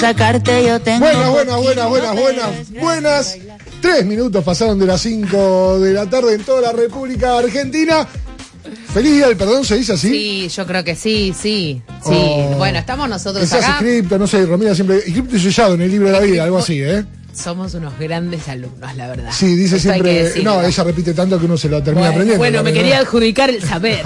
Sacarte yo tengo. Buenas. 3 minutos pasaron de las 5 de la tarde en toda la República Argentina. ¿Feliz Día del Perdón se dice así? Sí, yo creo que sí. Oh. Bueno, estamos nosotros Quizás acá. escrito, no sé, Romina siempre. Escrito y sellado en el libro de la vida, algo así, ¿eh? Somos unos grandes alumnos, la verdad. Sí, dice Esto hay que siempre. decirlo. No, ella repite tanto que uno se lo termina aprendiendo. Bueno, me también, quería ¿no? adjudicar el saber.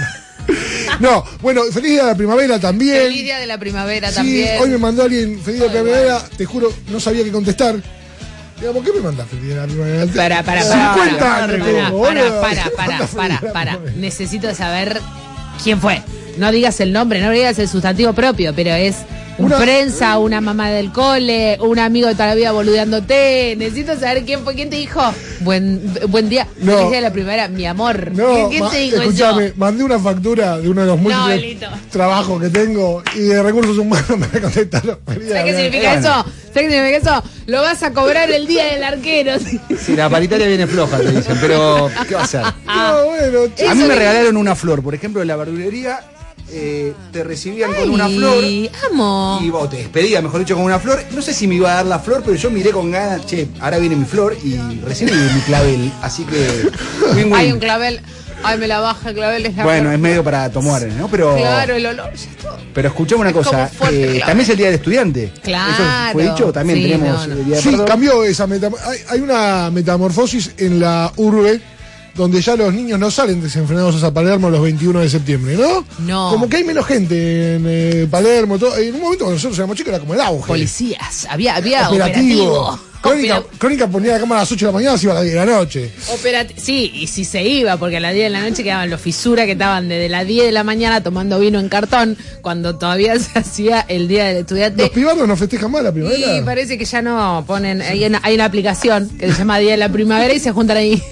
No, bueno, feliz día de la primavera también. Feliz día de la primavera Sí, también. hoy me mandó alguien feliz día de la primavera, te juro, no sabía qué contestar. Digamos, ¿qué me mandas feliz día de la primavera? Para. 50 años tengo, boludo. Para. Necesito saber quién fue. No digas el nombre, no digas el sustantivo propio, pero es prensa, una mamá del cole, un amigo de toda la vida boludeándote. Necesito saber quién fue, quién te dijo buen día, No. feliz día de la primavera, mi amor. No, ¿Quién te dijo escúchame, eso? mandé una factura de uno de los múltiples Lito. trabajos que tengo y de recursos humanos me contestaron. ¿Sabes qué significa eso? ¿Sabes qué significa eso? Lo vas a cobrar el día del arquero. Sí, la paritaria viene floja, te dicen, pero ¿qué va a hacer? No, bueno, A mí me regalaron una flor, por ejemplo, en la verdulería te recibían con una flor amo. y vos te despedías, mejor dicho, con una flor. No sé si me iba a dar la flor, pero yo miré con ganas, che, ahora viene mi flor y recibí mi clavel, así que win-win. Hay un clavel. Ay, me la baja el clavel. Es la Bueno, flor. es medio para tomar, ¿no? Pero, Claro, el olor. Ya está. pero escuchame una como cosa, fuerte el clavel. también es el día del estudiante. Claro. Eso fue dicho, también Sí, tenemos no. el día de sí, perdón. cambió esa hay una metamorfosis en la urbe donde ya los niños no salen desenfrenados a Palermo los 21 de septiembre, ¿no? No. Como que hay menos gente en Palermo. Todo. En un momento cuando nosotros éramos chicos era como el auge. Policías. Había operativo. Crónica ponía la cámara a las 8 de la mañana, se iba a las 10 de la noche. Sí, y si se iba, porque a las 10 de la noche quedaban los fisuras que estaban desde las 10 de la mañana tomando vino en cartón, cuando todavía se hacía el Día del Estudiante. Los pibardos no festejan más la primavera. Y parece que ya no ponen. Hay una aplicación que se llama Día de la Primavera y se juntan ahí.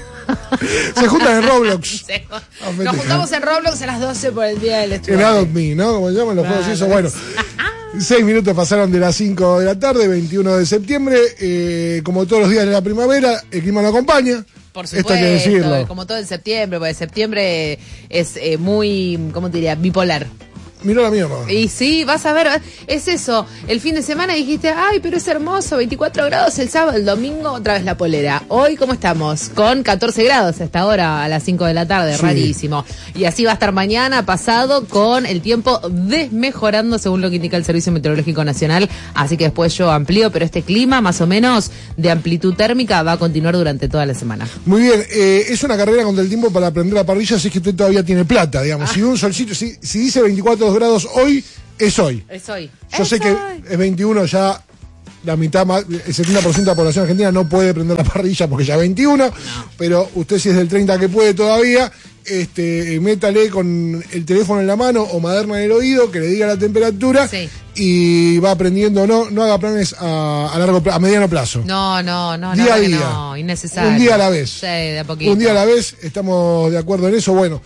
Se juntan en Roblox. Nos juntamos en Roblox a las 12 por el Día del En Estudiante. Adopt Me, ¿no? Como se llaman los juegos y eso. Bueno, 6 minutos pasaron de las 5 de la tarde, 21 de septiembre. Como todos los días de la primavera, el clima no acompaña. Por Esto hay que decirlo. supuesto, como todo en septiembre, porque septiembre es muy, ¿cómo te diría? Bipolar. Mirá la mía, mamá. Y sí, vas a ver, es eso. El fin de semana dijiste, ay, pero es hermoso, 24 grados el sábado, el domingo otra vez la polera. Hoy, ¿cómo estamos? Con 14 grados hasta ahora, a las 5 de la tarde, Sí. rarísimo. Y así va a estar mañana, pasado, con el tiempo desmejorando según lo que indica el Servicio Meteorológico Nacional. Así que después yo amplío, pero este clima, más o menos, de amplitud térmica, va a continuar durante toda la semana. Muy bien, es una carrera contra el tiempo para prender la parrilla, si es que usted todavía tiene plata, digamos. Si un solcito, si dice 24 grados hoy, es hoy. Es hoy. Yo sé que es 21, ya la mitad, el 70% de la población argentina no puede prender la parrilla porque ya es 21, pero usted si es del 30 que puede todavía, métale con el teléfono en la mano o maderna en el oído, que le diga la temperatura y va aprendiendo. No haga planes a mediano plazo. No, Día a que día. no, innecesario. Un día a la vez. Sí, de a poquito. Un día a la vez, estamos de acuerdo en eso. Bueno,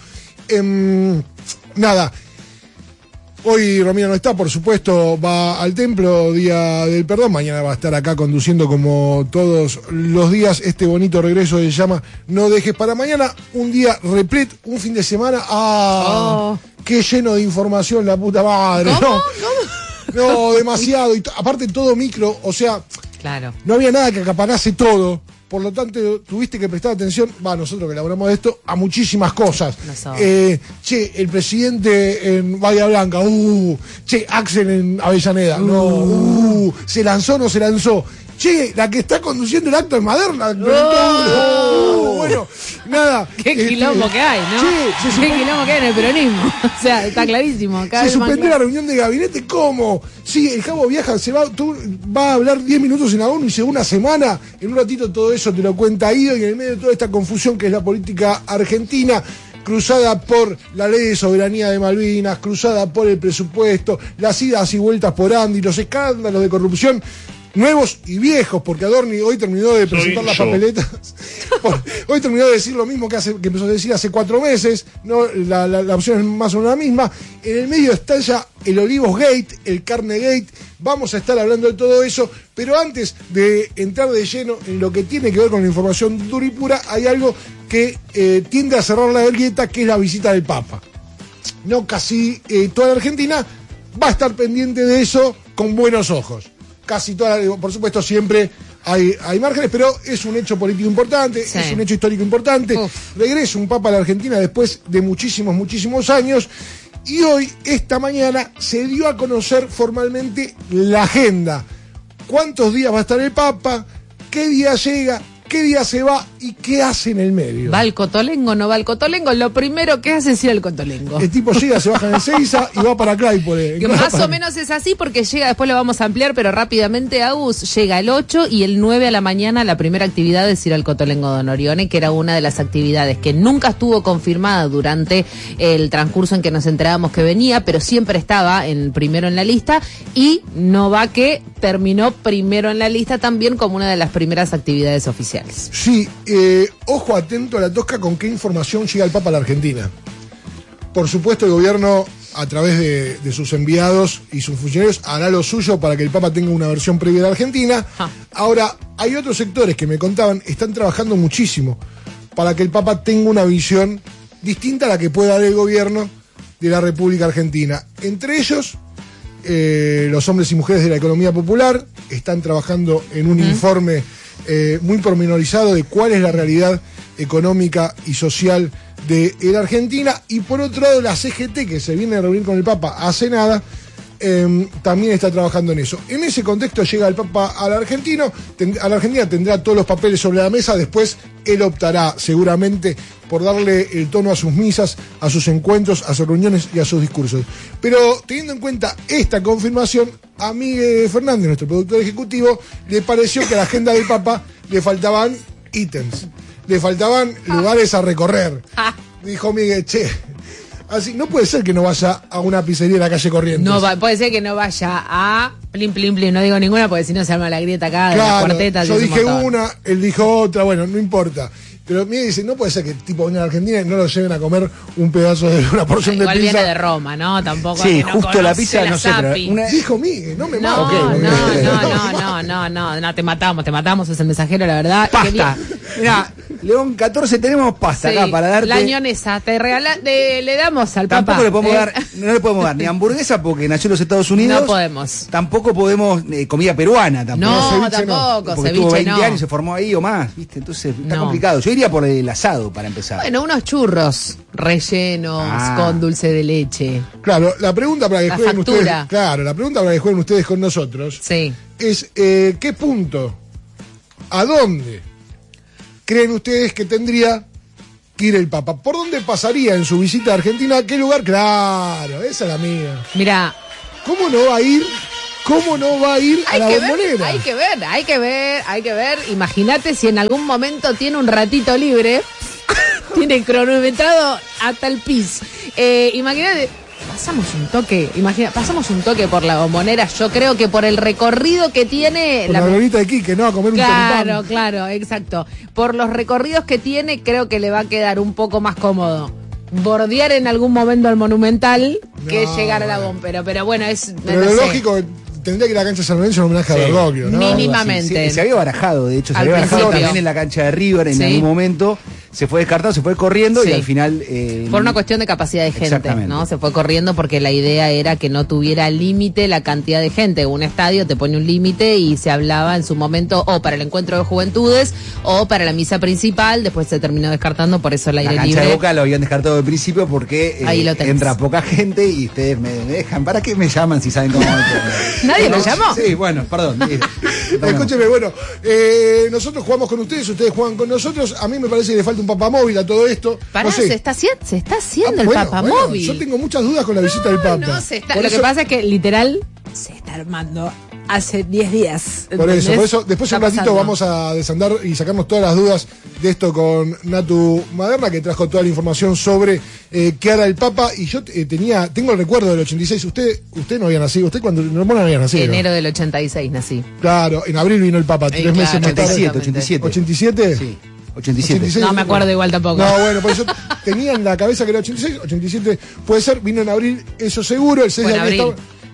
nada. Hoy Romina no está, por supuesto, va al templo, Día del Perdón. Mañana va a estar acá conduciendo como todos los días este bonito regreso que se llama No Dejes para Mañana. Un día repleto, un fin de semana. Qué lleno de información, la puta madre. ¿Cómo? No, demasiado. Y aparte todo micro, o sea, claro. no había nada que acaparase todo. Por lo tanto, tuviste que prestar atención, nosotros que elaboramos de esto, a muchísimas cosas. El presidente en Bahía Blanca, che, Axel en Avellaneda, se lanzó o no se lanzó. Che, la que está conduciendo el acto es Maderna. Bueno, nada. Qué quilombo que hay, ¿no? Qué quilombo que hay en el peronismo. O sea, está clarísimo. Se suspendió la reunión de gabinete. ¿Cómo? Sí, el Cabo viaja, va a hablar 10 minutos en la ONU y se va una semana. En un ratito todo eso te lo cuenta Ido, y en el medio de toda esta confusión que es la política argentina, cruzada por la ley de soberanía de Malvinas, cruzada por el presupuesto, las idas y vueltas por Andy, los escándalos de corrupción, nuevos y viejos, porque Adorni hoy terminó de presentar las papeletas. Hoy terminó de decir lo mismo que empezó a decir hace 4 meses, ¿no? La opción es más o menos la misma. En el medio está ya el Olivos Gate, el Carne Gate. Vamos a estar hablando de todo eso, pero antes de entrar de lleno en lo que tiene que ver con la información dura y pura, hay algo que tiende a cerrar la grieta, que es la visita del Papa. No casi toda la Argentina va a estar pendiente de eso, con buenos ojos. Casi todas, por supuesto, siempre hay márgenes, pero es un hecho político importante, sí. Es un hecho histórico importante. Regresa un papa a la Argentina después de muchísimos años. Y hoy, esta mañana, se dio a conocer formalmente la agenda. ¿Cuántos días va a estar el papa? ¿Qué día llega? ¿Qué día se va? ¿Y qué hace en el medio? ¿Va al Cotolengo o no va al Cotolengo? Lo primero que hace es ir al Cotolengo. El tipo llega, se baja en Ezeiza y va para Claypole. Que más o menos es así porque llega, después lo vamos a ampliar, pero rápidamente, Agus, llega el 8 y el 9 a la mañana la primera actividad es ir al Cotolengo Don Orione, que era una de las actividades que nunca estuvo confirmada durante el transcurso en que nos enterábamos que venía, pero siempre estaba primero en la lista, y no va que terminó primero en la lista también como una de las primeras actividades oficiales. Sí, ojo atento a la tosca con qué información llega el Papa a la Argentina. Por supuesto, el gobierno, a través de sus enviados y sus funcionarios, hará lo suyo para que el Papa tenga una versión previa de la Argentina. Ahora, hay otros sectores que me contaban, están trabajando muchísimo para que el Papa tenga una visión distinta a la que pueda dar el gobierno de la República Argentina. Entre ellos, los hombres y mujeres de la economía popular están trabajando en un informe muy pormenorizado de cuál es la realidad económica y social de la Argentina. Y por otro lado, la CGT, que se viene a reunir con el Papa hace nada, también está trabajando en eso. En ese contexto llega el Papa a la Argentina, tendrá todos los papeles sobre la mesa. Después él optará seguramente por darle el tono a sus misas, a sus encuentros, a sus reuniones y a sus discursos. Pero teniendo en cuenta esta confirmación, a Miguel Fernández, nuestro productor ejecutivo, le pareció que a la agenda del Papa le faltaban ítems, le faltaban lugares a recorrer. Dijo Miguel, así no puede ser que no vaya a una pizzería en la calle Corrientes. No puede ser que no vaya a Plim Plim Plim, no digo ninguna porque si no se arma la grieta acá de la cuarteta. Yo dije una, él dijo otra, bueno, no importa. Pero Miguel dice, no puede ser que el tipo venga a Argentina y no lo lleven a comer un pedazo de una porción de pizza. Igual viene de Roma, ¿no? Tampoco. Sí, no justo la pizza, no sé, pero dijo Miguel, no me mato. No, te matamos, es el mensajero, la verdad. Pasta. Mirá, León 14 tenemos pasta acá para darte. La ñonesa, le damos al Papa. Tampoco le podemos dar, no le podemos dar ni hamburguesa porque nació en los Estados Unidos. No podemos. Tampoco podemos comida peruana tampoco. No, tampoco, porque ceviche tuvo 20 no. años, se formó ahí o más, ¿viste? Entonces está complicado. Yo iría por el asado para empezar. Bueno, unos churros rellenos con dulce de leche. Claro, la pregunta para que jueguen ustedes. Claro, la pregunta para que jueguen ustedes con nosotros es ¿qué punto? ¿A dónde creen ustedes que tendría que ir el Papa? ¿Por dónde pasaría en su visita a Argentina? ¿Qué lugar? Claro, esa es la mía. Mira, ¿cómo no va a ir? ¿Cómo no va a ir a la Bombonera? Hay que ver. Imagínate si en algún momento tiene un ratito libre, tiene cronometrado hasta el pis. Imagínate, pasamos un toque por la Bombonera. Yo creo que por el recorrido que tiene por la glorita de Quique, ¿no? A comer un choripán. Claro, exacto. Por los recorridos que tiene, creo que le va a quedar un poco más cómodo bordear en algún momento el Monumental que llegar a la Bombonera. Pero bueno, pero lo lógico, tendría que ir a la cancha de San Lorenzo en homenaje a Bergoglio, ¿no? Mínimamente. Sí, se había barajado, de hecho, se había barajado también en la cancha de River en algún momento. Se fue descartado, se fue corriendo y al final... por una cuestión de capacidad de gente, ¿no? Se fue corriendo porque la idea era que no tuviera límite la cantidad de gente. Un estadio te pone un límite y se hablaba en su momento o para el encuentro de juventudes o para la misa principal. Después se terminó descartando, por eso el aire libre. La cancha de Boca lo habían descartado al principio porque entra poca gente y ustedes me dejan. ¿Para qué me llaman si saben cómo? ¿Nadie me llamó? Sí, bueno, perdón. Escúcheme, bueno, nosotros jugamos con ustedes juegan con nosotros. A mí me parece que le falta un papamóvil a todo esto. No sé. se está haciendo el papamóvil. Yo tengo muchas dudas con la visita del Papa. Lo que pasa es que literal se está armando hace 10 días. Por eso, después un ratito vamos a desandar y sacarnos todas las dudas de esto con Natu Maderna, que trajo toda la información sobre qué hará el Papa. Y yo tengo el recuerdo del 86. Usted no había nacido. ¿Usted cuando no había nacido? Enero del 86 nací. Claro, en abril vino el Papa, 3 meses más tarde. 87. ¿87? Sí. 87. No me acuerdo igual tampoco. No, bueno, pues yo tenía en la cabeza que era 86, 87 puede ser, vino en abril, eso seguro, el 6 de abril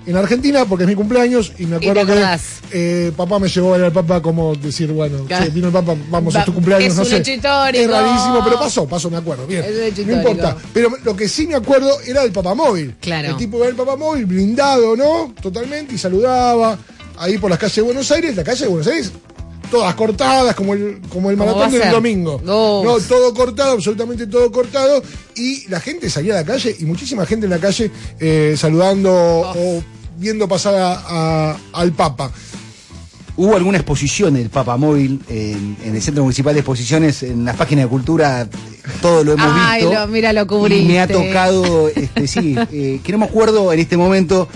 en Argentina porque es mi cumpleaños y me acuerdo que papá me llevó a ver al Papa como decir, bueno, che, vino el Papa, vamos, es tu cumpleaños, es no sé. Histórico. Es rarísimo, pero pasó, me acuerdo, bien. No importa. Pero lo que sí me acuerdo era del papamóvil. Claro. El tipo era el papamóvil, blindado, ¿no? Totalmente, y saludaba ahí por las calles de Buenos Aires, la calle de Buenos Aires. Todas cortadas, como el maratón del domingo. No, todo cortado, absolutamente todo cortado. Y la gente salía a la calle, y muchísima gente en la calle saludando o viendo pasar al Papa. Hubo alguna exposición del Papamóvil en el Centro Municipal de Exposiciones, en las páginas de cultura, todo lo hemos visto. Mira, lo cubriste. Y me ha tocado, que no me acuerdo en este momento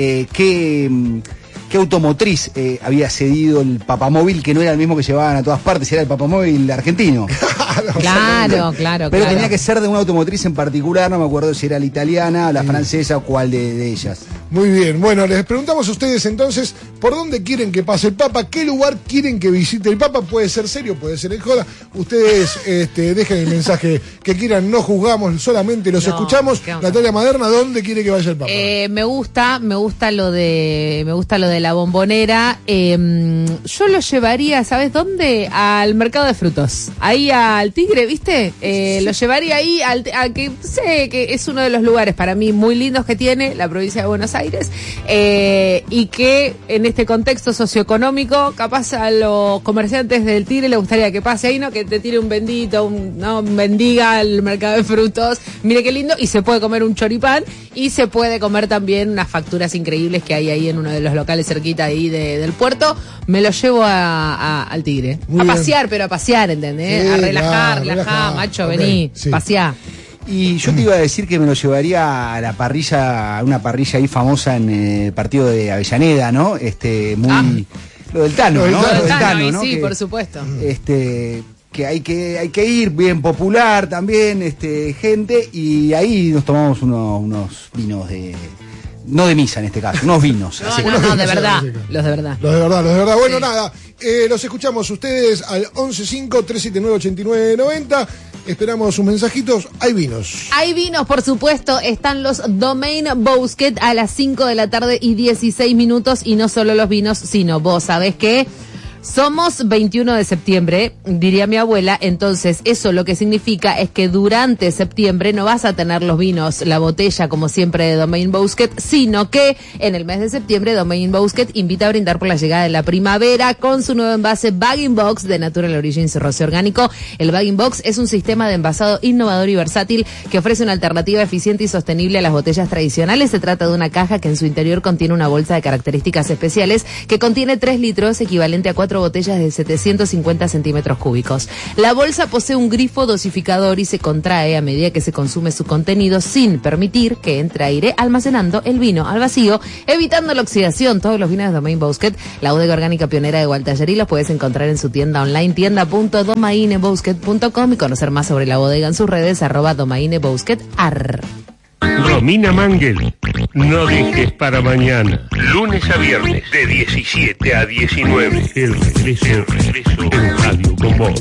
qué automotriz había cedido el Papamóvil, que no era el mismo que llevaban a todas partes, era el Papamóvil argentino. Claro. Pero tenía que ser de una automotriz en particular, no me acuerdo si era la italiana, la francesa o cuál de ellas. Muy bien, bueno, les preguntamos a ustedes entonces, ¿por dónde quieren que pase el Papa? ¿Qué lugar quieren que visite el Papa? Puede ser serio, puede ser en joda. Ustedes dejen el mensaje que quieran, no juzgamos, solamente los escuchamos. Natalia Maderna, ¿dónde quiere que vaya el Papa? Me gusta lo de la Bombonera. Yo lo llevaría, ¿sabes dónde? Al mercado de frutos. Ahí al Tigre, ¿viste? Lo llevaría ahí a que sé que es uno de los lugares para mí muy lindos que tiene la provincia de Buenos Aires, y que en este contexto socioeconómico, capaz a los comerciantes del Tigre les gustaría que pase ahí, ¿no? Que te tire un bendito, un mendiga al mercado de frutos. Mire qué lindo, y se puede comer un choripán, y se puede comer también unas facturas increíbles que hay ahí en uno de los locales cerquita ahí del puerto. Me lo llevo al Tigre. Muy bien. Pasear, pero a pasear, ¿entendés? Sí, a relajar, macho, vení, paseá. Y yo te iba a decir que me lo llevaría a la parrilla, a una parrilla ahí famosa en el partido de Avellaneda, ¿no? Lo del Tano, ¿no? Lo del Tano, ¿no? Sí, que, por supuesto. Que hay que ir, bien popular también, gente, y ahí nos tomamos unos vinos no de misa en este caso, unos vinos. No, de verdad. Los de verdad. Bueno, sí. Nada, los escuchamos ustedes al 115-379-8990. Esperamos sus mensajitos. Hay vinos, por supuesto. Están los Domaine Bousquet a las 5 de la tarde y 16 minutos. Y no solo los vinos, sino vos sabés que somos 21 de septiembre, diría mi abuela, entonces eso lo que significa es que durante septiembre no vas a tener los vinos, la botella como siempre de Domaine Bousquet, sino que en el mes de septiembre Domaine Bousquet invita a brindar por la llegada de la primavera con su nuevo envase Bag-in-Box de Natural Origins Roce Orgánico. El Bag-in-Box es un sistema de envasado innovador y versátil que ofrece una alternativa eficiente y sostenible a las botellas tradicionales. Se trata de una caja que en su interior contiene una bolsa de características especiales que contiene 3 litros, equivalente a 4 botellas de 750 centímetros cúbicos. La bolsa posee un grifo dosificador y se contrae a medida que se consume su contenido sin permitir que entre aire, almacenando el vino al vacío, evitando la oxidación. Todos los vinos de Domaine Bousquet, la bodega orgánica pionera de Gualtallarí, los puedes encontrar en su tienda online, tienda.domainebousquet.com, y conocer más sobre la bodega en sus redes, @domainebousquet_ar. Romina Mangel, no dejes para mañana. Lunes a viernes, de 17 a 19. El regreso en Radio con Vos.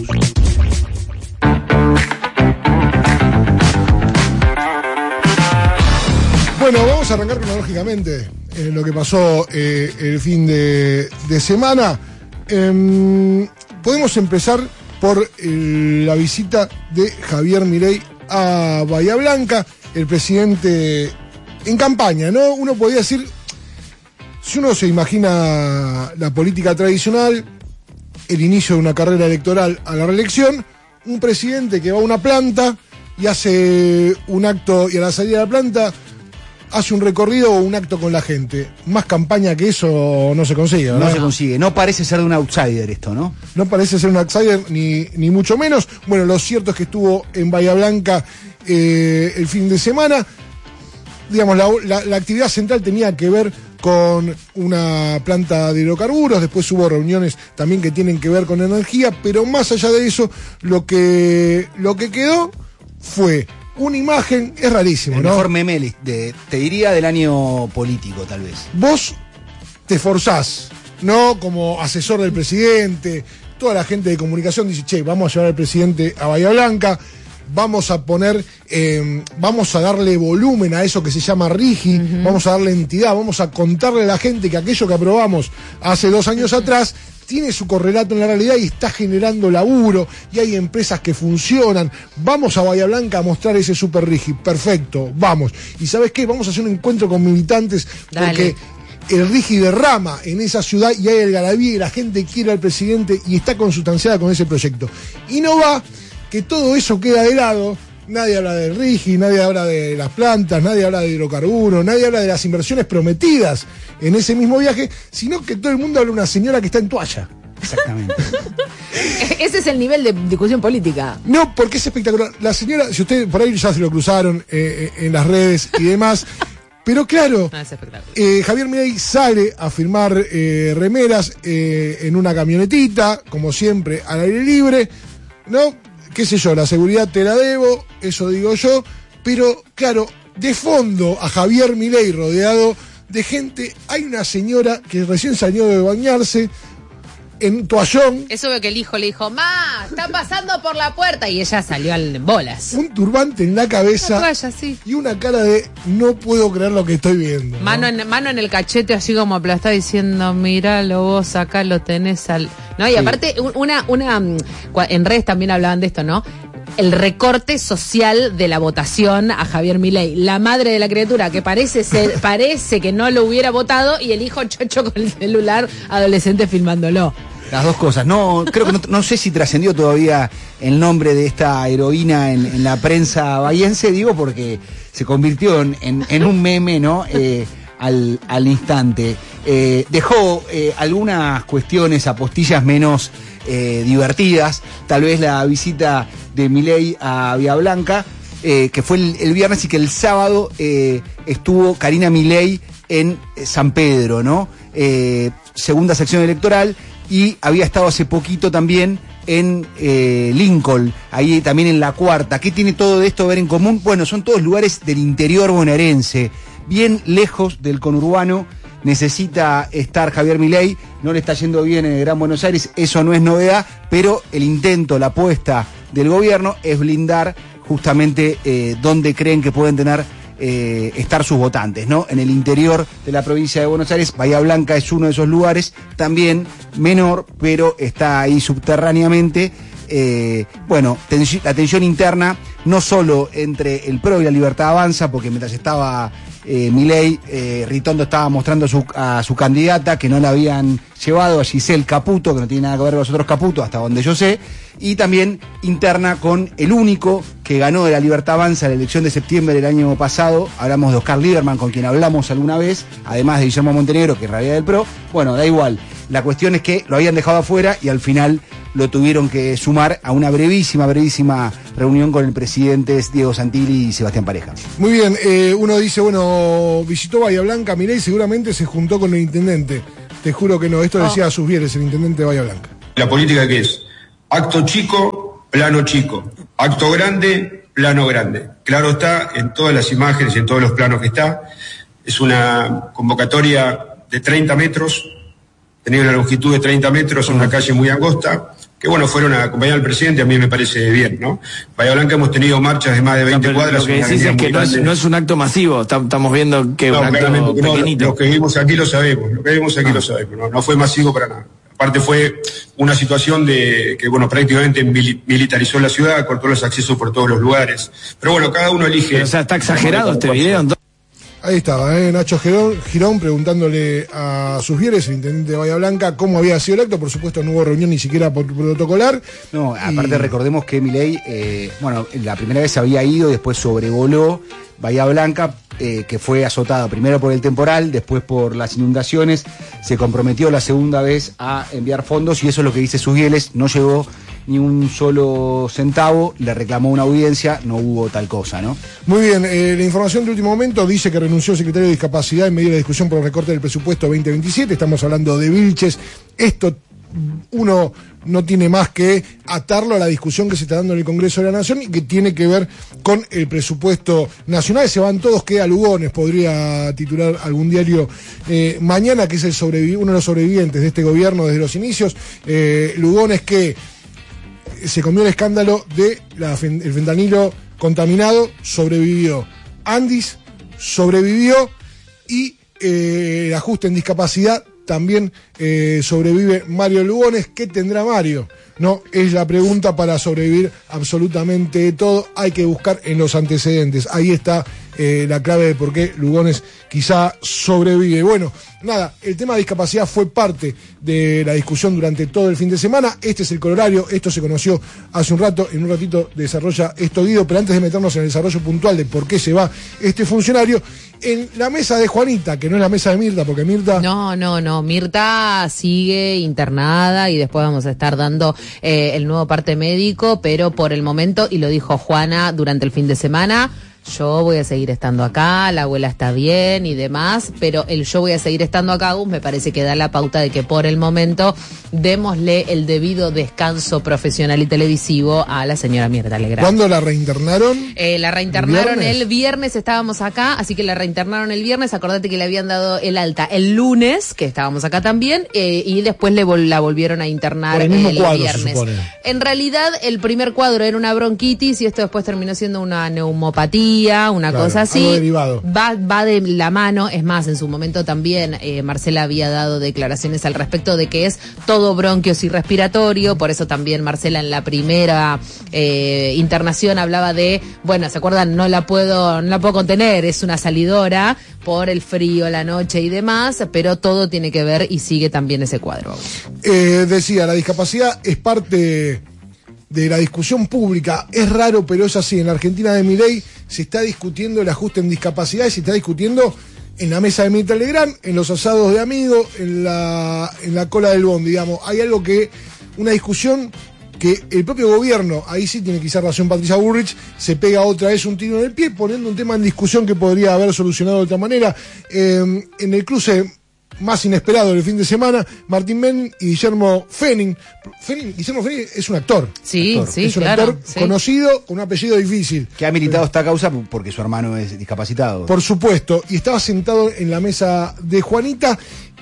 Bueno, vamos a arrancar cronológicamente lo que pasó el fin de semana. Podemos empezar por la visita de Javier Milei a Bahía Blanca, el presidente en campaña, ¿no? Uno podría decir, si uno se imagina la política tradicional, el inicio de una carrera electoral a la reelección, un presidente que va a una planta y hace un acto, y a la salida de la planta hace un recorrido o un acto con la gente. Más campaña que eso no se consigue, ¿verdad? No se consigue. No parece ser de un outsider esto, ¿no? No parece ser un outsider, ni mucho menos. Bueno, lo cierto es que estuvo en Bahía Blanca el fin de semana. Digamos, la actividad central tenía que ver con una planta de hidrocarburos. Después hubo reuniones también que tienen que ver con energía, pero más allá de eso, lo que quedó fue una imagen, es rarísimo, el ¿no? Mejor meme, te diría, del año político, tal vez. Vos te esforzás, ¿no? Como asesor del presidente, toda la gente de comunicación dice, che, vamos a llevar al presidente a Bahía Blanca. vamos a poner, vamos a darle volumen a eso que se llama RIGI, vamos a darle entidad, vamos a contarle a la gente que aquello que aprobamos hace 2 años atrás tiene su correlato en la realidad y está generando laburo, y hay empresas que funcionan. Vamos a Bahía Blanca a mostrar ese super RIGI. Perfecto, vamos. ¿Y sabes qué? Vamos a hacer un encuentro con militantes. Dale. Porque el RIGI derrama en esa ciudad y hay algarabía y la gente quiere al presidente y está consustanciada con ese proyecto. Y no va que todo eso queda de lado. Nadie habla del RIGI, nadie habla de las plantas, nadie habla de hidrocarburos, nadie habla de las inversiones prometidas en ese mismo viaje, sino que todo el mundo habla de una señora que está en toalla. Exactamente. Ese es el nivel de discusión política. No, porque es espectacular. La señora, si ustedes por ahí ya se lo cruzaron en las redes y demás, pero claro, Javier Milei sale a firmar remeras en una camionetita, como siempre, al aire libre, ¿no? Qué sé yo, la seguridad te la debo, eso digo yo, pero claro, de fondo a Javier Milei rodeado de gente, hay una señora que recién salió de bañarse en toallón. Eso veo que el hijo le dijo, ¡ma! ¡Están pasando por la puerta! Y ella salió en bolas. Un turbante en la cabeza. Una toalla, sí. Y una cara de no puedo creer lo que estoy viendo. Mano en el cachete, así como aplastada, diciendo, míralo vos, acá lo tenés al... No, y sí. Aparte, en redes también hablaban de esto, ¿no? El recorte social de la votación a Javier Milei. La madre de la criatura que parece que no lo hubiera votado, y el hijo chocho con el celular adolescente filmándolo. Las dos cosas. No, creo que no sé si trascendió todavía el nombre de esta heroína en la prensa bahiense, digo, porque se convirtió en un meme, ¿no? Al instante. Dejó algunas cuestiones, apostillas menos divertidas. Tal vez la visita de Milei a Bahía Blanca, que fue el viernes, y que el sábado estuvo Karina Milei en San Pedro, ¿no? Segunda sección electoral, y había estado hace poquito también en Lincoln, ahí también en la cuarta. ¿Qué tiene todo esto a ver en común? Bueno, son todos lugares del interior bonaerense, bien lejos del conurbano. Necesita estar Javier Milei, no le está yendo bien en el Gran Buenos Aires, eso no es novedad, pero el intento, la apuesta del gobierno es blindar justamente donde creen que pueden estar sus votantes, ¿no? En el interior de la provincia de Buenos Aires. Bahía Blanca es uno de esos lugares, también menor, pero está ahí subterráneamente. La tensión interna, no solo entre el PRO y la Libertad Avanza, porque mientras estaba Milei, Ritondo estaba mostrando a su candidata, que no la habían llevado, a Giselle Caputo, que no tiene nada que ver con los otros Caputo, hasta donde yo sé, y también interna con el único que ganó de la Libertad Avanza la elección de septiembre del año pasado. Hablamos de Oscar Lieberman, con quien hablamos alguna vez, además de Guillermo Montenegro, que en realidad es del PRO. Bueno, da igual. La cuestión es que lo habían dejado afuera y al final lo tuvieron que sumar a una brevísima reunión con el presidente Diego Santilli y Sebastián Pareja. Muy bien, uno dice, bueno, visitó Bahía Blanca, Milei seguramente se juntó con el intendente. Te juro que no, esto decía Susbieres, el intendente de Bahía Blanca. La política, ¿qué es? Acto chico, plano chico. Acto grande, plano grande. Claro está, en todas las imágenes y en todos los planos que está. Es una convocatoria de 30 metros, tenía una longitud de 30 metros, en una calle muy angosta, que bueno, fueron a acompañar al presidente, a mí me parece bien, ¿no? Bahía Blanca hemos tenido marchas de más de 20 cuadras. Lo que decís es que no es un acto masivo, estamos viendo que es un acto pequeñito. Los que vivimos aquí lo sabemos, no fue masivo para nada. Aparte fue una situación de que, bueno, prácticamente militarizó la ciudad, cortó los accesos por todos los lugares. Pero bueno, cada uno elige. Pero, o sea, está exagerado este video. Ahí estaba, Nacho Girón preguntándole a Susbieres, el intendente de Bahía Blanca, cómo había sido el acto. Por supuesto no hubo reunión ni siquiera protocolar. No, aparte recordemos que Milei, la primera vez había ido y después sobrevoló Bahía Blanca, que fue azotado primero por el temporal, después por las inundaciones. Se comprometió la segunda vez a enviar fondos y eso es lo que dice Susbieres, no llegó ni un solo centavo, le reclamó una audiencia, no hubo tal cosa, ¿no? Muy bien, la información de último momento dice que renunció el secretario de Discapacidad en medio de la discusión por el recorte del presupuesto 2027, estamos hablando de Vilches. Esto uno no tiene más que atarlo a la discusión que se está dando en el Congreso de la Nación y que tiene que ver con el presupuesto nacional. Se van todos, queda Lugones, podría titular algún diario mañana, que es uno de los sobrevivientes de este gobierno desde los inicios. Lugones, que se comió el escándalo de el fentanilo contaminado, sobrevivió. Andis sobrevivió y el ajuste en discapacidad también sobrevive Mario Lugones. ¿Qué tendrá Mario? No, es la pregunta para sobrevivir absolutamente todo. Hay que buscar en los antecedentes. Ahí está la clave de por qué Lugones quizá sobrevive. Bueno, nada, el tema de discapacidad fue parte de la discusión durante todo el fin de semana. Este es el colorario, esto se conoció hace un rato, en un ratito desarrolla esto Guido, pero antes de meternos en el desarrollo puntual de por qué se va este funcionario, en la mesa de Juanita, que no es la mesa de Mirta, porque Mirta... No, Mirta sigue internada y después vamos a estar dando el nuevo parte médico, pero por el momento, y lo dijo Juana durante el fin de semana, yo voy a seguir estando acá, la abuela está bien y demás, pero el yo voy a seguir estando acá me parece que da la pauta de que por el momento démosle el debido descanso profesional y televisivo a la señora Mirta Legrand. ¿Cuándo la reinternaron? La reinternaron el viernes, estábamos acá, así que la reinternaron el viernes. Acordate que le habían dado el alta el lunes, que estábamos acá también, y después la volvieron a internar el mismo cuadro, viernes. se supone. En realidad, el primer cuadro era una bronquitis y esto después terminó siendo una neumopatía, una cosa así. Algo derivado. Va de la mano, es más, en su momento también Marcela había dado declaraciones al respecto de que es todo bronquios y respiratorio, por eso también Marcela en la primera internación hablaba de, bueno, ¿se acuerdan? No la puedo contener, es una salidora por el frío, la noche y demás, pero todo tiene que ver y sigue también ese cuadro. Decía, la discapacidad es parte de la discusión pública. Es raro, pero es así. En la Argentina de Milei se está discutiendo el ajuste en discapacidad y se está discutiendo en la mesa de Mirta Legrand, en los asados de amigos, en la cola del bondi, digamos. Hay algo una discusión que el propio gobierno, ahí sí tiene quizá razón Patricia Bullrich, se pega otra vez un tiro en el pie, poniendo un tema en discusión que podría haber solucionado de otra manera. En el cruce más inesperado del fin de semana, Martín Menem y Guillermo Fenning. Guillermo Fenning es un actor. Sí, actor. sí, es un claro, actor conocido, con un apellido difícil. Que ha militado esta causa porque su hermano es discapacitado. Por supuesto. Y estaba sentado en la mesa de Juanita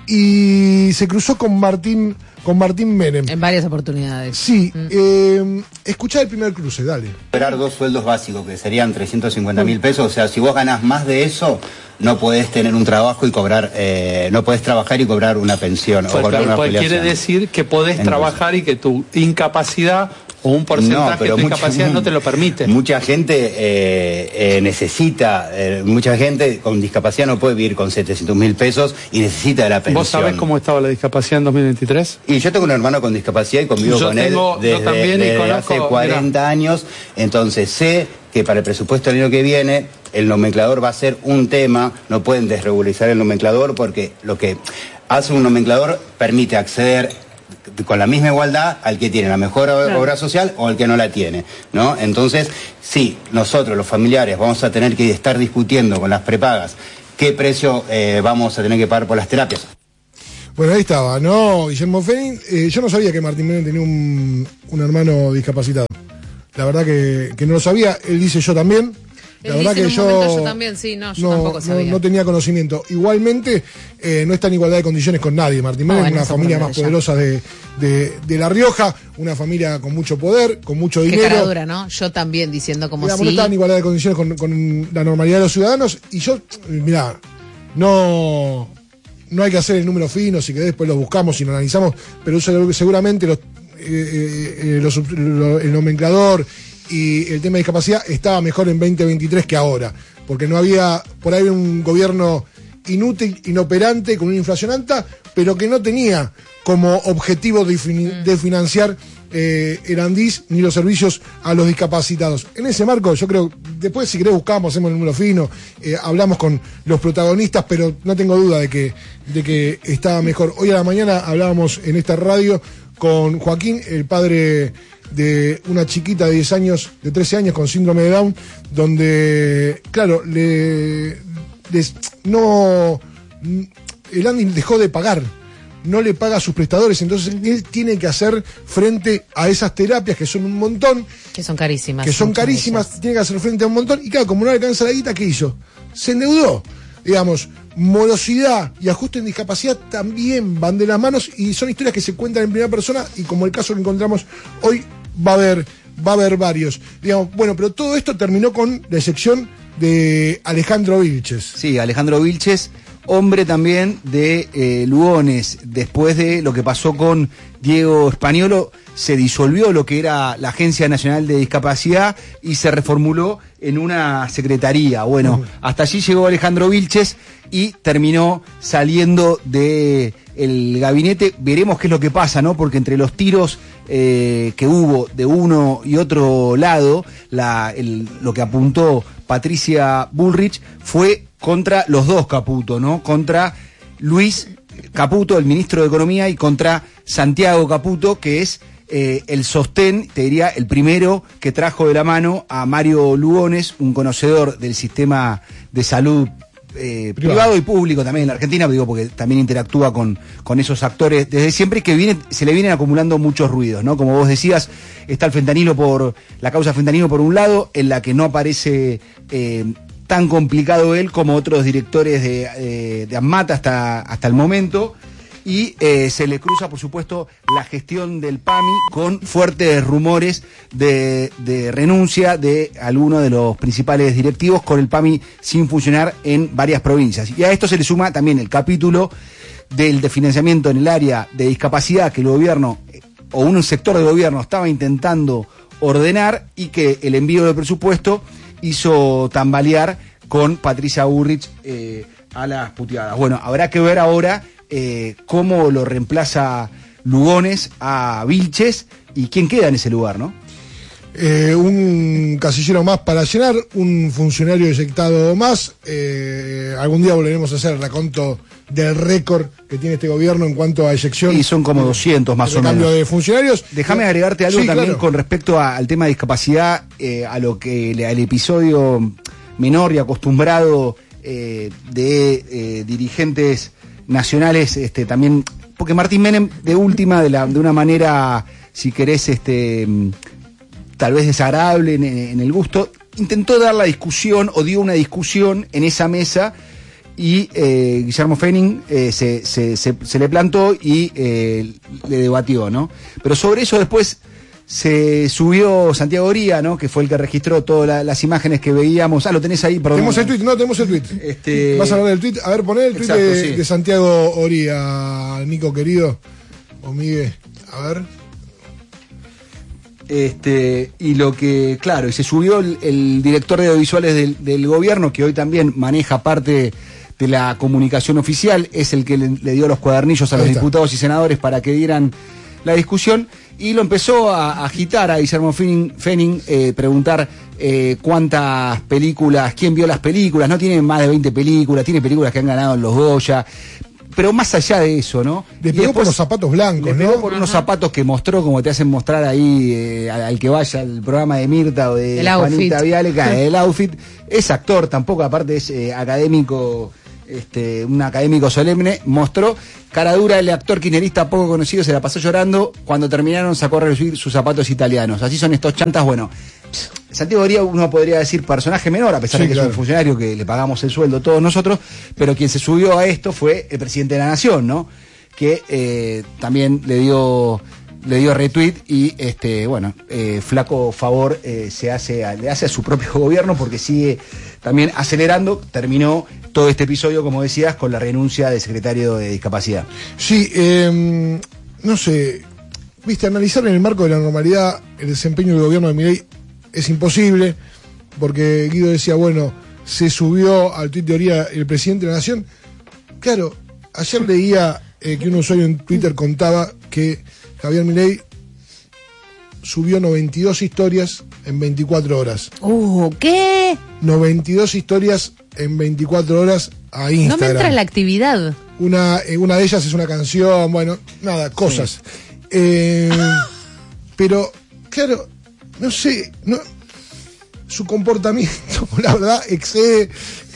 y se cruzó con Martín Menem. En varias oportunidades. Sí. Escuchá el primer cruce, dale. Esperar 2 sueldos básicos, que serían 350.000 pesos. O sea, si vos ganás más de eso, no podés tener un trabajo y cobrar, no podés trabajar y cobrar una pensión. Pues, o cobrar una quiere decir que podés trabajar y que tu incapacidad o un porcentaje de tu incapacidad no te lo permite. Mucha gente necesita, mucha gente con discapacidad no puede vivir con 700.000 pesos y necesita de la pensión. ¿Vos sabés cómo estaba la discapacidad en 2023? Y yo tengo un hermano con discapacidad y convivo con él desde hace 40 años, entonces sé que para el presupuesto del año que viene el nomenclador va a ser un tema, no pueden desregularizar el nomenclador porque lo que hace un nomenclador permite acceder con la misma igualdad al que tiene la mejor obra social o al que no la tiene, ¿no? Entonces, sí, nosotros los familiares vamos a tener que estar discutiendo con las prepagas qué precio vamos a tener que pagar por las terapias. Bueno, ahí estaba, ¿no? Guillermo Fenning. Yo no sabía que Martín Menem tenía un hermano discapacitado. La verdad que no lo sabía. Él dice yo también. La verdad que yo también, sí, yo tampoco sabía. No tenía conocimiento. Igualmente, no está en igualdad de condiciones con nadie. Martín Menem es una familia más poderosa de La Rioja, una familia con mucho poder, con mucho dinero. Qué cara dura, ¿no? Yo también diciendo como digamos, si... no está en igualdad de condiciones con la normalidad de los ciudadanos. Y yo, mirá, no hay que hacer el número fino, si que después lo buscamos y lo analizamos, pero seguramente el nomenclador y el tema de discapacidad estaba mejor en 2023 que ahora, porque no había por ahí un gobierno inútil, inoperante, con una inflación alta, pero que no tenía como objetivo de financiar el Andis ni los servicios a los discapacitados. En ese marco, yo creo, después si querés buscamos, hacemos el número fino, hablamos con los protagonistas, pero no tengo duda de que estaba mejor. Hoy a la mañana hablábamos en esta radio con Joaquín, el padre de una chiquita de 13 años con síndrome de Down, donde, claro, el Andis dejó de pagar, no le paga a sus prestadores, entonces él tiene que hacer frente a esas terapias que son un montón. Que son carísimas. Tiene que hacer frente a un montón, y claro, como no le alcanza la guita, ¿qué hizo? Se endeudó. Digamos, morosidad y ajuste en discapacidad también van de las manos y son historias que se cuentan en primera persona y como el caso que encontramos hoy va a haber varios. Digamos, bueno, pero todo esto terminó con la elección de Alejandro Vilches. Sí, Alejandro Vilches, hombre también de Lugones. Después de lo que pasó con Diego Españolo, se disolvió lo que era la Agencia Nacional de Discapacidad y se reformuló en una secretaría. Bueno, hasta allí llegó Alejandro Vilches y terminó saliendo de el gabinete. Veremos qué es lo que pasa, ¿no? Porque entre los tiros que hubo de uno y otro lado, lo que apuntó Patricia Bullrich fue contra los dos Caputo, ¿no? Contra Luis Caputo, el ministro de Economía, y contra Santiago Caputo, que es el sostén, te diría, el primero que trajo de la mano a Mario Lugones, un conocedor del sistema de salud privado y público también en la Argentina, digo, porque también interactúa con esos actores desde siempre, que se le vienen acumulando muchos ruidos, ¿no? Como vos decías, está el fentanilo la causa fentanilo por un lado, en la que no aparece tan complicado él como otros directores de AMAT hasta el momento. Y se le cruza, por supuesto, la gestión del PAMI con fuertes rumores de renuncia de algunos de los principales directivos, con el PAMI sin funcionar en varias provincias. Y a esto se le suma también el capítulo del desfinanciamiento en el área de discapacidad que el gobierno o un sector del gobierno estaba intentando ordenar, y que el envío de presupuesto hizo tambalear con Patricia Bullrich a las puteadas. Bueno, habrá que ver ahora cómo lo reemplaza Lugones a Vilches y quién queda en ese lugar, ¿no? Un casillero más para llenar, un funcionario eyectado más. Algún día volveremos a hacer el raconto del récord que tiene este gobierno en cuanto a eyección. Y son como 200 más o menos. Cambio de funcionarios. Déjame agregarte algo también, claro, con respecto al tema de discapacidad, a lo que al episodio menor y acostumbrado de dirigentes nacionales, también, porque Martín Menem, de última, de una manera, si querés, tal vez desagradable en el gusto, intentó dar la discusión, o dio una discusión en esa mesa, y Guillermo Fenning se le plantó y le debatió, ¿no? Pero sobre eso después se subió Santiago Oría, ¿no? Que fue el que registró todas las imágenes que veíamos. Lo tenés ahí, perdón. Tenemos el tweet, tenemos el tweet. Vas a hablar del tweet. A ver, poné el tweet de Santiago Oría, Nico querido. O Miguel. A ver. Y lo que, claro, y se subió el director de audiovisuales del gobierno, que hoy también maneja parte de la comunicación oficial, es el que le dio los cuadernillos a los diputados y senadores para que dieran la discusión, y lo empezó a agitar a Guillermo Fenning, preguntar cuántas películas, quién vio las películas. No tiene más de 20 películas, tiene películas que han ganado en los Goya, pero más allá de eso, ¿no? Le pegó por los zapatos blancos, ¿no? Le pegó por unos zapatos que mostró, como te hacen mostrar ahí al que vaya al programa de Mirta o de Juanita Viale, el outfit. Es actor, tampoco, aparte es académico, un académico solemne. Mostró cara dura. El actor kirchnerista poco conocido se la pasó llorando. Cuando terminaron sacó a relucir sus zapatos italianos. Así son estos chantas. Bueno, Santiago Oría, uno podría decir personaje menor, a pesar de que es un funcionario que le pagamos el sueldo todos nosotros, pero quien se subió a esto fue el presidente de la Nación, ¿no? Que también le dio retweet y flaco favor le hace a su propio gobierno, porque sigue también acelerando. Terminó todo este episodio, como decías, con la renuncia del secretario de Discapacidad. Sí, no sé, viste, analizar en el marco de la normalidad el desempeño del gobierno de Milei es imposible, porque Guido decía, bueno, se subió al tuit de Oría el presidente de la Nación. Claro, ayer leía que un usuario en Twitter contaba que Javier Milei subió 92 historias en 24 horas. ¿Qué? 92 historias en 24 horas a Instagram. No me entra la actividad. Una de ellas es una canción, bueno, nada, cosas. Sí. Pero, claro, no sé, su comportamiento, la verdad, excede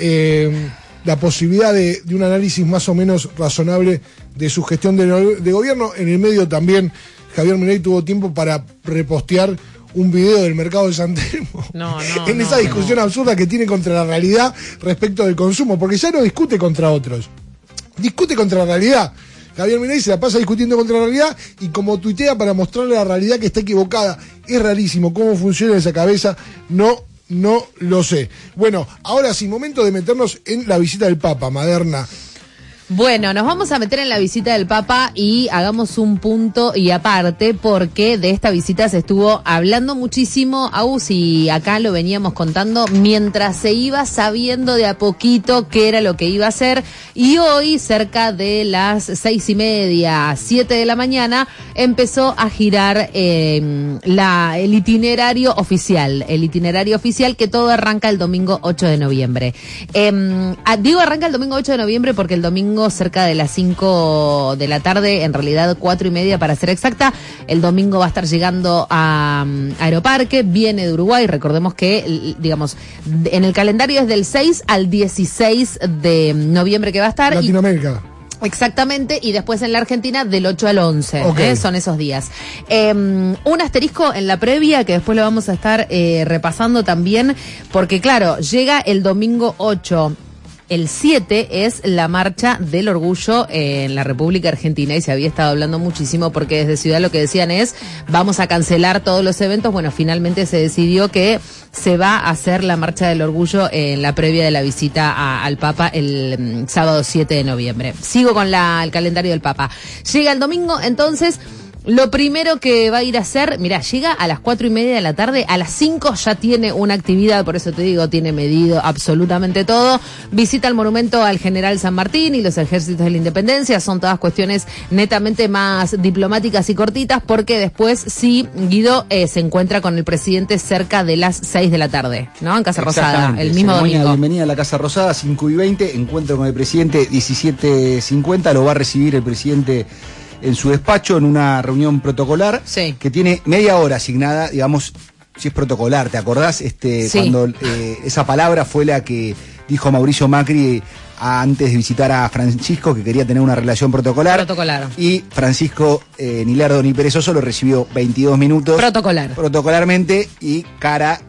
la posibilidad de un análisis más o menos razonable de su gestión de gobierno. En el medio también Javier Milei tuvo tiempo para repostear un video del mercado de San Telmo en esa discusión absurda que tiene contra la realidad respecto del consumo, porque ya no discute contra otros, discute contra la realidad. Javier Milei se la pasa discutiendo contra la realidad y como tuitea para mostrarle la realidad que está equivocada. Es rarísimo cómo funciona esa cabeza, no lo sé. Bueno, ahora sí, momento de meternos en la visita del Papa, Maderna. Bueno, nos vamos a meter en la visita del Papa y hagamos un punto y aparte porque de esta visita se estuvo hablando muchísimo, Agus, y acá lo veníamos contando mientras se iba sabiendo de a poquito qué era lo que iba a hacer, y hoy cerca de las 6:30, 7 de la mañana empezó a girar el itinerario oficial que todo arranca el domingo 8 de noviembre. Digo arranca el domingo 8 de noviembre porque el domingo cerca de las 5 de la tarde, en realidad 4:30 para ser exacta, el domingo va a estar llegando a Aeroparque, viene de Uruguay, recordemos que, digamos, en el calendario es del 6 al 16 de noviembre que va a estar. Latinoamérica. Exactamente, y después en la Argentina del 8 al 11, okay. Son esos días. Un asterisco en la previa que después lo vamos a estar repasando también, porque claro, llega el domingo 8. El 7 es la marcha del orgullo en la República Argentina y se había estado hablando muchísimo porque desde Ciudad lo que decían es vamos a cancelar todos los eventos. Bueno, finalmente se decidió que se va a hacer la marcha del orgullo en la previa de la visita al Papa el sábado 7 de noviembre. Sigo con el calendario del Papa. Llega el domingo, entonces... Lo primero que va a ir a hacer, mirá, llega a las 4:30 de la tarde, a las 5 ya tiene una actividad, por eso te digo, tiene medido absolutamente todo. Visita el monumento al general San Martín y los ejércitos de la independencia, son todas cuestiones netamente más diplomáticas y cortitas, porque después sí, Guido se encuentra con el presidente cerca de las 6 de la tarde, ¿no? En Casa Rosada, el mismo domingo. Bienvenida a la Casa Rosada, 5:20, encuentro con el presidente, 17:50, lo va a recibir el presidente en su despacho, en una reunión protocolar, sí, que tiene media hora asignada, digamos, si es protocolar, ¿te acordás? Sí. Cuando esa palabra fue la que dijo Mauricio Macri antes de visitar a Francisco, que quería tener una relación protocolar. Y Francisco ni lerdo ni perezoso lo recibió 22 minutos. Protocolarmente y cara...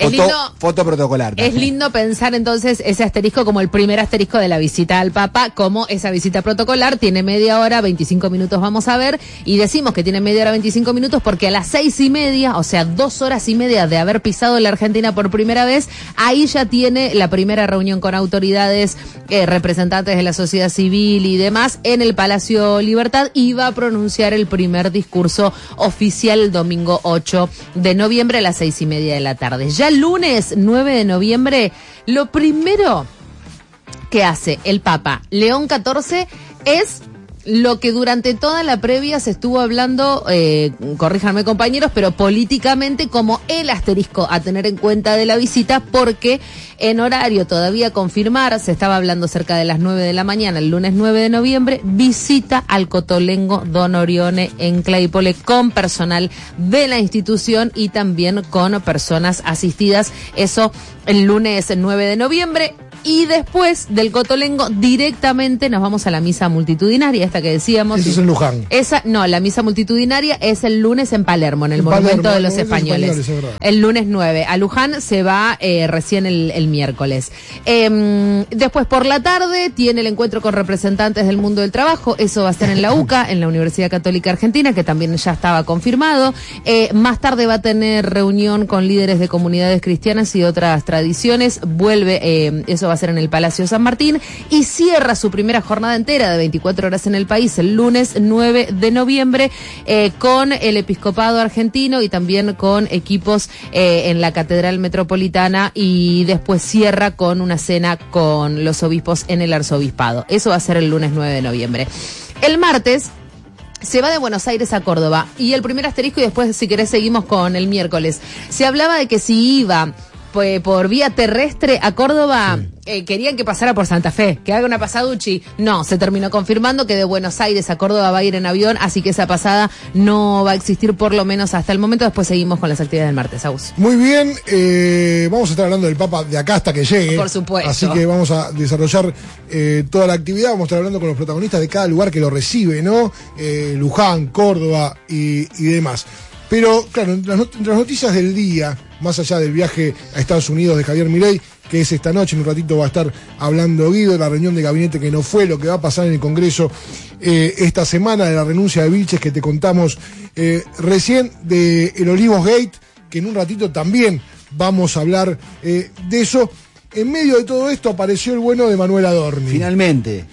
Foto protocolar. Es lindo pensar entonces ese asterisco como el primer asterisco de la visita al Papa, como esa visita protocolar tiene media hora, 25 minutos vamos a ver, y decimos que tiene media hora, 25 minutos porque a las 6:30, o sea, 2 horas y media de haber pisado la Argentina por primera vez, ahí ya tiene la primera reunión con autoridades, representantes de la sociedad civil y demás en el Palacio Libertad, y va a pronunciar el primer discurso oficial el domingo 8 de noviembre a las 6:30 de la tarde. Ya el lunes 9 de noviembre, lo primero que hace el Papa León XIV es lo que durante toda la previa se estuvo hablando, corríjanme compañeros, pero políticamente como el asterisco a tener en cuenta de la visita, porque en horario todavía a confirmar, se estaba hablando cerca de las 9 de la mañana, el lunes 9 de noviembre, visita al Cotolengo Don Orione en Claypole con personal de la institución y también con personas asistidas, eso el lunes 9 de noviembre. Y después del Cotolengo directamente nos vamos a la misa multitudinaria, esta que decíamos. Eso es en Luján. La misa multitudinaria es el lunes en Palermo, en el Monumento de los Españoles. El lunes 9. A Luján se va recién el miércoles. Después por la tarde tiene el encuentro con representantes del mundo del trabajo. Eso va a ser en la UCA, en la Universidad Católica Argentina, que también ya estaba confirmado. Más tarde va a tener reunión con líderes de comunidades cristianas y otras tradiciones. Vuelve, eso va a ser en el Palacio San Martín, y cierra su primera jornada entera de 24 horas en el país el lunes 9 de noviembre con el episcopado argentino y también con equipos en la Catedral Metropolitana, y después cierra con una cena con los obispos en el arzobispado. Eso va a ser el lunes 9 de noviembre. El martes se va de Buenos Aires a Córdoba, y el primer asterisco, y después si querés seguimos con el miércoles. Se hablaba de que si iba por vía terrestre a Córdoba, querían que pasara por Santa Fe, que haga una pasaduchi. No, se terminó confirmando que de Buenos Aires a Córdoba va a ir en avión, así que esa pasada no va a existir por lo menos hasta el momento. Después seguimos con las actividades del martes, Agus. Muy bien, vamos a estar hablando del Papa de acá hasta que llegue. Por supuesto. Así que vamos a desarrollar toda la actividad, vamos a estar hablando con los protagonistas de cada lugar que lo recibe, ¿no? Luján, Córdoba y demás. Pero, claro, entre las noticias del día, más allá del viaje a Estados Unidos de Javier Milei, que es esta noche. En un ratito va a estar hablando Guido de la reunión de gabinete que no fue, lo que va a pasar en el Congreso esta semana, de la renuncia de Vilches que te contamos recién, de el Olivos Gate, que en un ratito también vamos a hablar de eso. En medio de todo esto apareció el bueno de Manuel Adorni. Finalmente.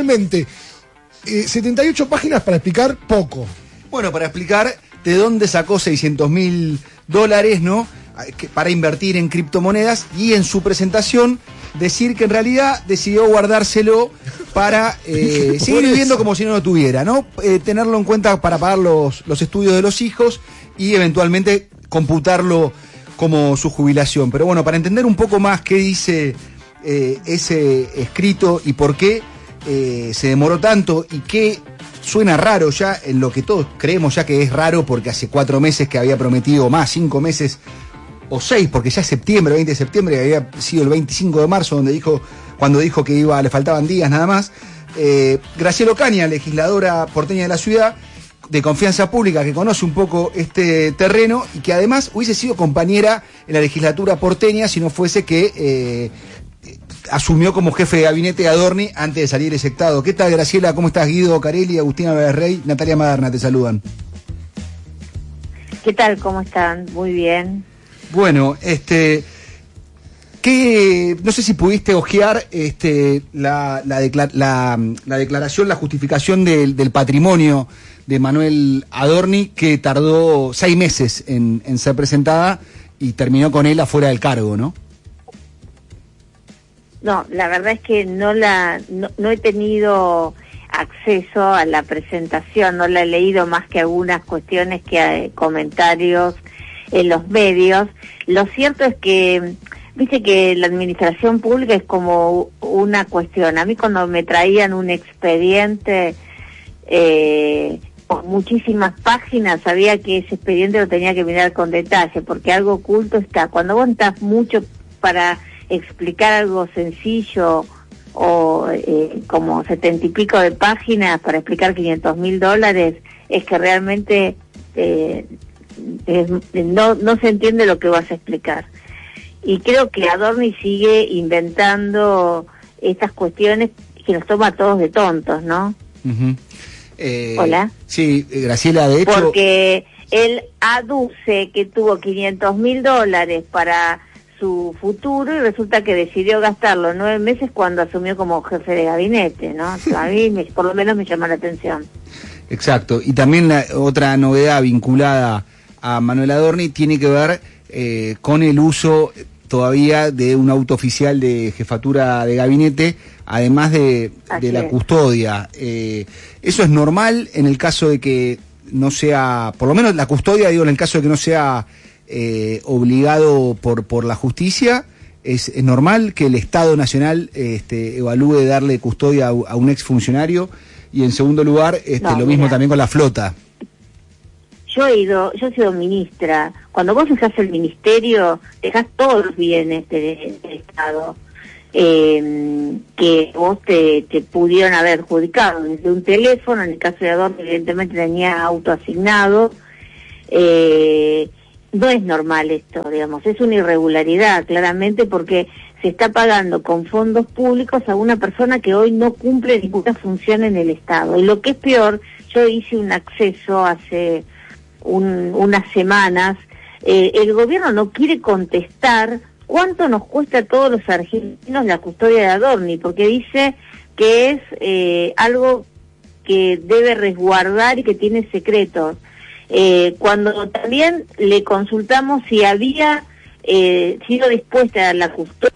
78 páginas para explicar poco. Bueno, para explicar de dónde sacó $600.000, ¿no? Para invertir en criptomonedas, y en su presentación decir que en realidad decidió guardárselo para seguir viviendo como si no lo tuviera, ¿no? Tenerlo en cuenta para pagar los estudios de los hijos y eventualmente computarlo como su jubilación. Pero bueno, para entender un poco más qué dice ese escrito y por qué se demoró tanto y qué suena raro ya, en lo que todos creemos ya que es raro, porque hace 4 meses que había prometido, más 5 meses o 6, porque ya es septiembre, 20 de septiembre, había sido el 25 de marzo cuando dijo que le faltaban días nada más. Graciela Ocaña, legisladora porteña de la ciudad, de Confianza Pública, que conoce un poco este terreno y que además hubiese sido compañera en la legislatura porteña si no fuese que asumió como jefe de gabinete de Adorni antes de salir exectado. ¿Qué tal, Graciela? ¿Cómo estás? Guido Carelli, Agustín Álvarez Rey, Natalia Maderna te saludan. ¿Qué tal? ¿Cómo están? Muy bien. Bueno, no sé si pudiste hojear la declaración, la justificación del patrimonio de Manuel Adorni, que tardó 6 meses en ser presentada y terminó con él afuera del cargo, ¿no? No, la verdad es que no he tenido acceso a la presentación, no la he leído más que algunas cuestiones que comentarios en los medios. Lo cierto es que, viste que la administración pública es como una cuestión. A mí cuando me traían un expediente con muchísimas páginas, sabía que ese expediente lo tenía que mirar con detalle, porque algo oculto está. Cuando vos estás mucho para explicar algo sencillo, o como 70 y pico de páginas para explicar $500.000, es que realmente no se entiende lo que vas a explicar. Y creo que Adorni sigue inventando estas cuestiones que nos toma a todos de tontos, ¿no? Uh-huh. Hola. Sí, Graciela, de hecho... Porque él aduce que tuvo $500.000 para su futuro y resulta que decidió gastarlo 9 meses cuando asumió como jefe de gabinete, ¿no? A mí por lo menos me llama la atención. Exacto, y también otra novedad vinculada a Manuel Adorni tiene que ver con el uso todavía de un auto oficial de jefatura de gabinete, además de la custodia. Eso es normal en el caso de que no sea, por lo menos la custodia, digo, en el caso de que no sea obligado por la justicia. ¿Es normal que el Estado Nacional evalúe darle custodia a un exfuncionario? Y en segundo lugar, lo mismo también con la flota. Yo he sido ministra. Cuando vos dejás el ministerio, dejás todos los bienes del Estado que vos te pudieron haber adjudicado. Desde un teléfono, en el caso de Adorni, evidentemente tenía auto asignado. No es normal esto, digamos, es una irregularidad, claramente, porque se está pagando con fondos públicos a una persona que hoy no cumple ninguna función en el Estado. Y lo que es peor, yo hice un acceso hace unas semanas, el gobierno no quiere contestar cuánto nos cuesta a todos los argentinos la custodia de Adorni, porque dice que es algo que debe resguardar y que tiene secretos. Cuando también le consultamos si había sido dispuesta a la custodia